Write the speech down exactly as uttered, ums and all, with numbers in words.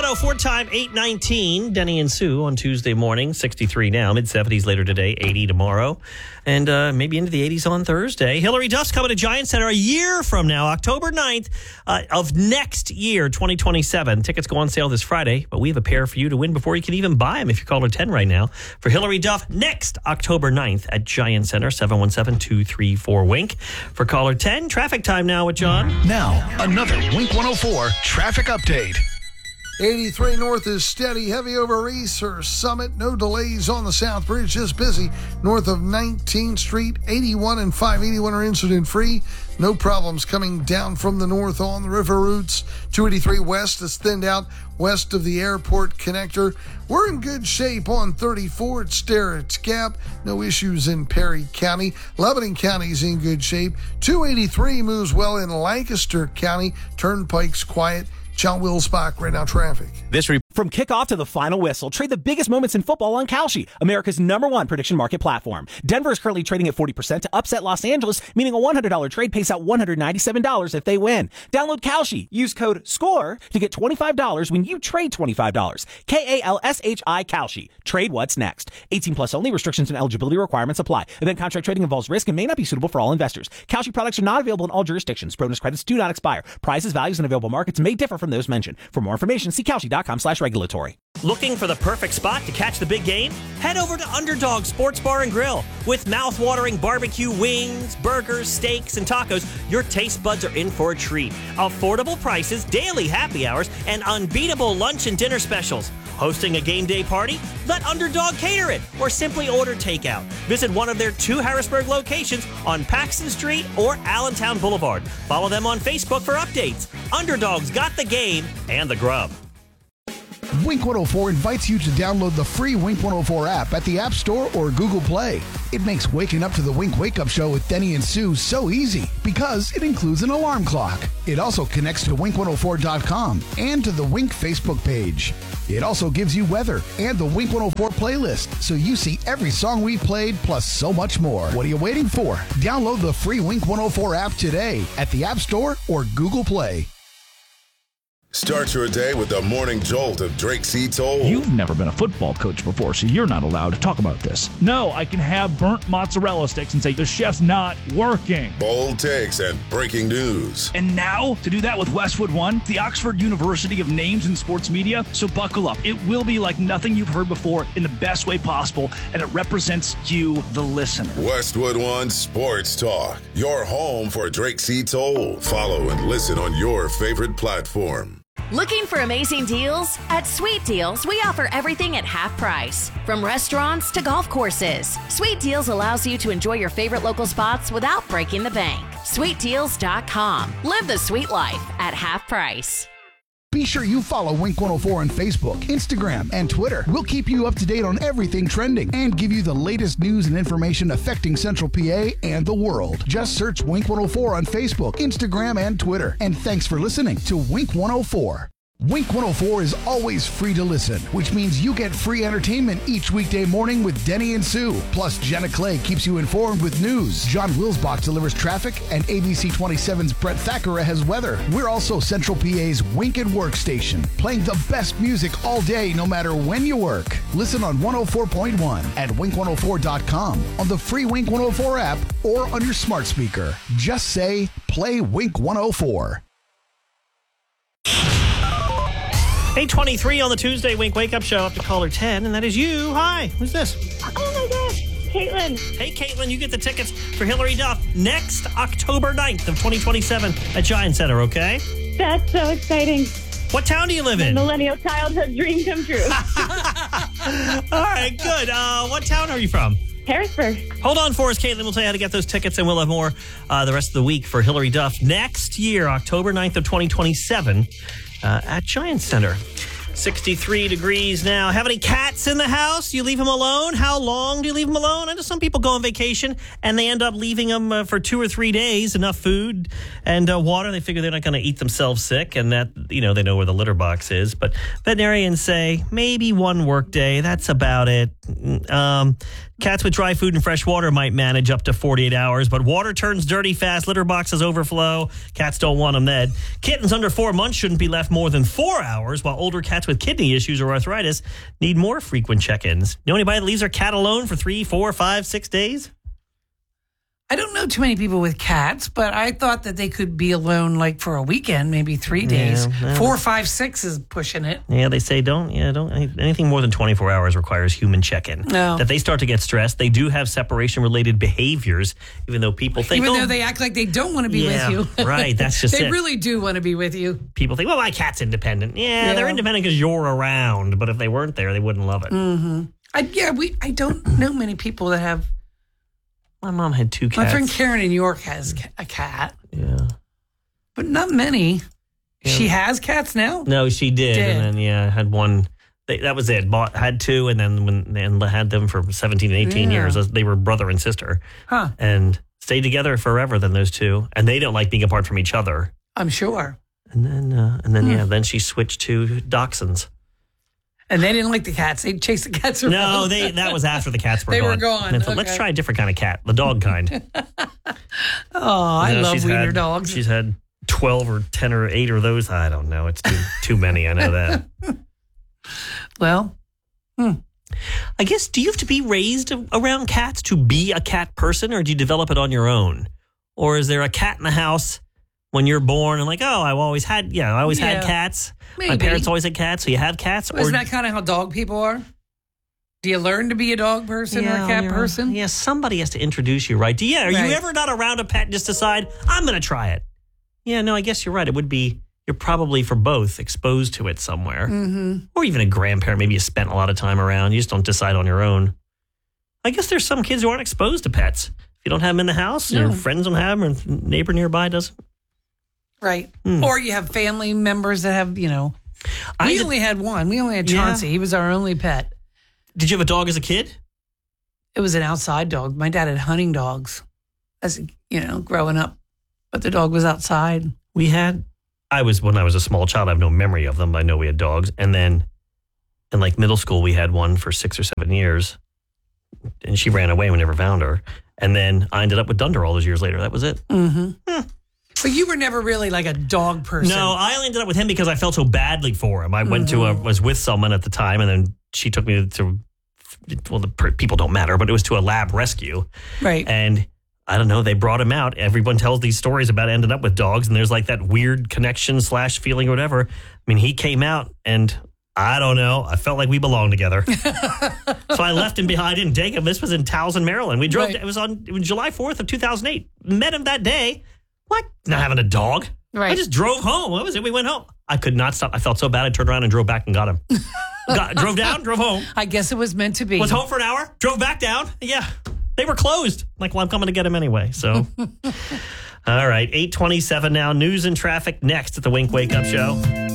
oh four time, eight nineteen. Denny and Sue on Tuesday morning, sixty-three now, mid-seventies later today, eighty tomorrow, and uh, maybe into the eighties on Thursday. Hillary Duff's coming to Giant Center a year from now, October ninth uh, of next year, twenty twenty-seven. Tickets go on sale this Friday, but we have a pair for you to win before you can even buy them if you call her ten right now. For Hillary Duff, next October ninth at Giant Center, seven one seven, two three four, wink. For caller ten, traffic time now with John. Now, another Wink one oh four traffic update. eighty-three north is steady, heavy over East or Summit. No delays on the South Bridge, just busy north of nineteenth Street. eighty-one and five eighty-one are incident free. No problems coming down from the north on the river routes. two eighty-three west is thinned out west of the airport connector. We're in good shape on thirty-four at Sterrett's Gap. No issues in Perry County. Lebanon County is in good shape. two eighty-three moves well in Lancaster County. Turnpike's quiet. John Wilsbach, right now traffic. This re- From kickoff to the final whistle, trade the biggest moments in football on Kalshi, America's number one prediction market platform. Denver is currently trading at forty percent to upset Los Angeles, meaning a one hundred dollars trade pays out one hundred ninety-seven dollars if they win. Download Kalshi. Use code SCORE to get twenty-five dollars when you trade twenty-five dollars. K A L S H I Kalshi. Trade what's next. eighteen plus only. Restrictions and eligibility requirements apply. Event contract trading involves risk and may not be suitable for all investors. Kalshi products are not available in all jurisdictions. Bonus credits do not expire. Prices, values, and available markets may differ from those mentioned. For more information, see Kalshi.com slash regulatory. Looking for the perfect spot to catch the big game? Head over to Underdog Sports Bar and Grill. With mouth-watering barbecue wings, burgers, steaks, and tacos, your taste buds are in for a treat. Affordable prices, daily happy hours, and unbeatable lunch and dinner specials. Hosting a game day party? Let Underdog cater it, or simply order takeout. Visit one of their two Harrisburg locations on Paxton Street or Allentown Boulevard. Follow them on Facebook for updates. Underdog's got the game and the grub. Wink one oh four invites you to download the free Wink one oh four app at the App Store or Google Play. It makes waking up to the Wink Wake Up Show with Denny and Sue so easy because it includes an alarm clock. It also connects to wink one oh four dot com and to the Wink Facebook page. It also gives you weather and the Wink one oh four playlist, so you see every song we've played plus so much more. What are you waiting for? Download the free Wink one oh four app today at the App Store or Google Play. Start your day with the morning jolt of Drake C. Toll. You've never been a football coach before, so you're not allowed to talk about this. No, I can have burnt mozzarella sticks and say the chef's not working. Bold takes and breaking news. And now, to do that with Westwood One, the Oxford University of Names in Sports Media. So buckle up. It will be like nothing you've heard before in the best way possible, and it represents you, the listener. Westwood One Sports Talk, your home for Drake C. Toll. Follow and listen on your favorite platform. Looking for amazing deals? At Sweet Deals, we offer everything at half price. From restaurants to golf courses, Sweet Deals allows you to enjoy your favorite local spots without breaking the bank. sweet deals dot com. Live the sweet life at half price. Be sure you follow Wink one oh four on Facebook, Instagram, and Twitter. We'll keep you up to date on everything trending and give you the latest news and information affecting Central P A and the world. Just search Wink one oh four on Facebook, Instagram, and Twitter. And thanks for listening to Wink one oh four. Wink one oh four is always free to listen, which means you get free entertainment each weekday morning with Denny and Sue. Plus, Jenna Clay keeps you informed with news. John Wilsbach delivers traffic, and A B C twenty-seven's Brett Thackeray has weather. We're also Central P A's Wink and Work station, playing the best music all day, no matter when you work. Listen on one oh four point one at wink one oh four dot com, on the free Wink one oh four app, or on your smart speaker. Just say, play Wink one oh four. eight twenty-three on the Tuesday Wink Wake Up Show. Up to caller ten, and that is you. Hi, who's this? Oh my gosh, Caitlin. Hey, Caitlin, you get the tickets for Hillary Duff next October ninth of twenty twenty-seven at Giant Center, okay? That's so exciting. What town do you live in? Millennial childhood dream come true. All right, good. Uh, what town are you from? Harrisburg. Hold on for us, Caitlin. We'll tell you how to get those tickets, and we'll have more uh, the rest of the week for Hillary Duff next year, October ninth of twenty twenty-seven. Uh, at Giant Center. sixty-three degrees now. Have any cats in the house? You leave them alone? How long do you leave them alone? I know some people go on vacation and they end up leaving them uh, for two or three days, enough food and uh, water. They figure they're not going to eat themselves sick, and that, you know, they know where the litter box is. But veterinarians say maybe one work day. That's about it. Um, Cats with dry food and fresh water might manage up to forty-eight hours, but water turns dirty fast, litter boxes overflow. Cats don't want them then. Kittens under four months shouldn't be left more than four hours, while older cats with kidney issues or arthritis need more frequent check-ins. Know anybody that leaves their cat alone for three, four, five, six days? I don't know too many people with cats, but I thought that they could be alone like for a weekend, maybe three days. Yeah, Four, five, six is pushing it. Yeah, they say don't, yeah, don't, anything more than twenty-four hours requires human check-in. No. That they start to get stressed. They do have separation-related behaviors, even though people think, Even oh, though they act like they don't want to be yeah, with you. right, that's just They it. really do want to be with you. People think, well, my cat's independent. Yeah, Yeah. they're independent because you're around, but if they weren't there, they wouldn't love it. Mm-hmm. I, yeah, we. I don't know many people that have. My mom had two cats. My friend Karen in York has ca- a cat, Yeah. but not many. Yeah. She has cats now? No, she did. Did. And then, yeah, had one. They, that was it. Bought, had two, and then when and had them for seventeen and eighteen Yeah. years. They were brother and sister. Huh. And stayed together forever, then those two. And they don't like being apart from each other. I'm sure. And then, uh, and then Hmm. yeah, then she switched to dachshunds. And they didn't like the cats. They'd chase the cats around. No, they that was after the cats were They gone. were gone, And they thought, let's okay. try a different kind of cat, the dog kind. Oh, I You know, love she's wiener had- dogs. She's had twelve or ten or eight of those. I don't know. It's too too many. I know that. Well, hmm. I guess, do you have to be raised around cats to be a cat person, or do you develop it on your own? Or is there a cat in the house when you're born and like, oh, I've always had, yeah, I always Yeah. had cats. My Maybe. parents always had cats, so you have cats? Isn't that kind of how dog people are? Do you learn to be a dog person or a cat you're- person? Yeah, somebody has to introduce you, right? Do- Yeah, are Right. you ever not around a pet and just decide, I'm going to try it? Yeah, no, I guess you're right. It would be, you're probably for both exposed to it somewhere. Mm-hmm. Or even a grandparent, maybe you spent a lot of time around. You just don't decide on your own. I guess there's some kids who aren't exposed to pets. If you don't have them in the house, No. your friends don't have them, or neighbor nearby doesn't. Right. Hmm. Or you have family members that have, you know. I We did- only had one. We only had Yeah. Chauncey. He was our only pet. Did you have a dog as a kid? It was an outside dog. My dad had hunting dogs as, you know, growing up. But the dog was outside. We had, I was, when I was a small child, I have no memory of them. I know we had dogs. And then in like middle school, we had one for six or seven years. And she ran away. We never found her. And then I ended up with Dunder all those years later. That was it. Mm-hmm. But you were never really like a dog person. No, I only ended up with him because I felt so badly for him. I went to a, was with someone at the time, and then she took me to, well, the per- people don't matter, but it was to a lab rescue. Right. And I don't know, they brought him out. Everyone tells these stories about ending up with dogs, and there's like that weird connection slash feeling or whatever. I mean, he came out, and I don't know, I felt like we belonged together. So I left him behind. I didn't take him. This was in Towson, Maryland. We drove, Right. it was on it was July fourth of two thousand eight. Met him that day. What? Not having a dog. Right. I just drove home. What was it? We went home. I could not stop. I felt so bad. I turned around and drove back and got him. got, drove down, drove home. I guess it was meant to be. Was home for an hour. Drove back down. Yeah, they were closed. Like, well, I'm coming to get him anyway. So, all right, eight twenty-seven now. News and traffic next at the Wink Wake Up Show.